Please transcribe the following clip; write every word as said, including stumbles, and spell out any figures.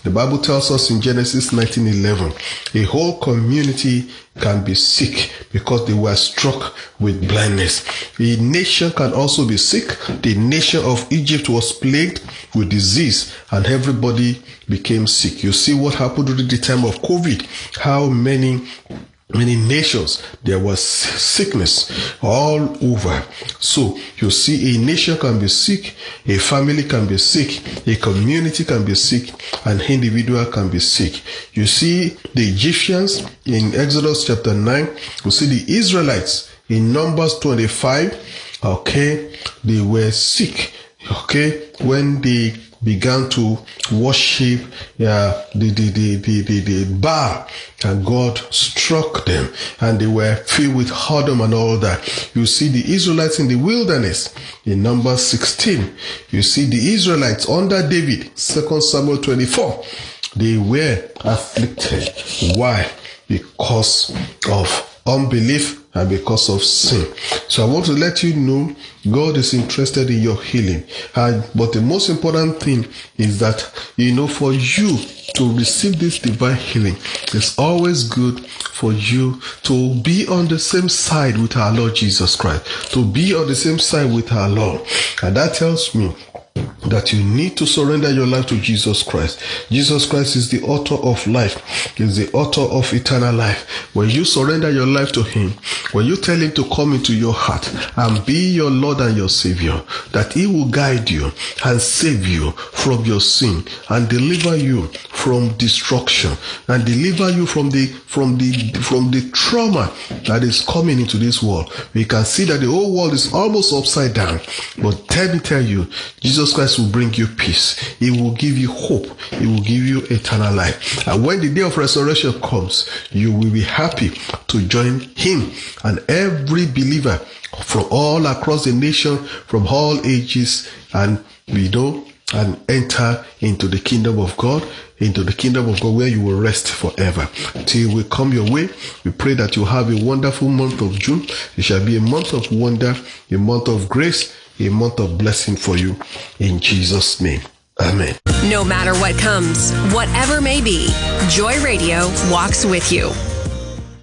The Bible tells us in Genesis nineteen eleven, a whole community can be sick because they were struck with blindness. A nation can also be sick. The nation of Egypt was plagued with disease and everybody became sick. You see what happened during the time of COVID, how many Many nations, there was sickness all over. So you see, a nation can be sick, a family can be sick, a community can be sick, an individual can be sick. You see the Egyptians in Exodus chapter nine, you see the Israelites in Numbers twenty-five, okay, they were sick, okay, when they began to worship uh, the, the, the, the, the, the Baal, and God struck them and they were filled with whoredom and all that. You see the Israelites in the wilderness in Numbers sixteen. You see the Israelites under David, Second Samuel twenty-four. They were afflicted. Why? Because of unbelief and because of sin. So I want to let you know God is interested in your healing. And but the most important thing is that, you know, for you to receive this divine healing, it's always good for you to be on the same side with our Lord Jesus Christ, to be on the same side with our Lord. And that tells me that you need to surrender your life to Jesus Christ. Jesus Christ is the author of life. He is the author of eternal life. When you surrender your life to Him, when you tell Him to come into your heart and be your Lord and your Savior, that He will guide you and save you from your sin and deliver you from destruction and deliver you from the from the from the trauma that is coming into this world. We can see that the whole world is almost upside down. But let me tell you, Jesus Christ will bring you peace. He will give you hope. He will give you eternal life. And when the day of resurrection comes, you will be happy to join Him and every believer from all across the nation, from all ages, and we know, and enter into the kingdom of God, into the kingdom of God where you will rest forever. Till we come your way, we pray that you have a wonderful month of June. It shall be a month of wonder, a month of grace, a month of blessing for you. In Jesus' name, amen. No matter what comes, whatever may be, Joy Radio walks with you.